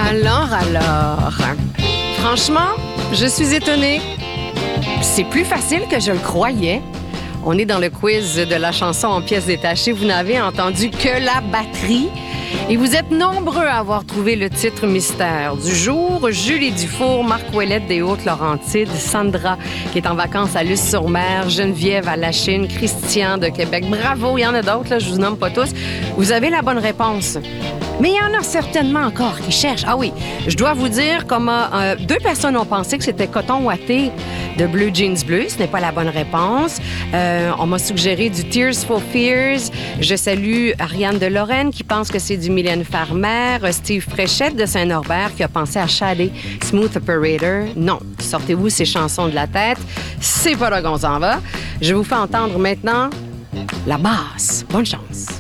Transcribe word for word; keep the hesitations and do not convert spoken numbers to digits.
Alors, alors. Franchement, je suis étonnée. C'est plus facile que je le croyais. On est dans le quiz de la chanson en pièces détachées. Vous n'avez entendu que la batterie. Et vous êtes nombreux à avoir trouvé le titre mystère du jour. Julie Dufour, Marc Ouellette des Hautes-Laurentides, Sandra qui est en vacances à Luce-sur-Mer, Geneviève à La Chine, Christian de Québec. Bravo, il y en a d'autres, là, je vous nomme pas tous. Vous avez la bonne réponse. Mais il y en a certainement encore qui cherchent. Ah oui, je dois vous dire comment euh, deux personnes ont pensé que c'était Coton Ouaté de Blue Jeans Bleu. Ce n'est pas la bonne réponse. Euh, on m'a suggéré du Tears for Fears. Je salue Ariane de Lorraine qui pense que c'est du Mylène Farmer. Steve Fréchette de Saint-Norbert qui a pensé à Shadé, Smooth Operator. Non, sortez-vous ces chansons de la tête. C'est pas là qu'on s'en va. Je vous fais entendre maintenant la basse. Bonne chance.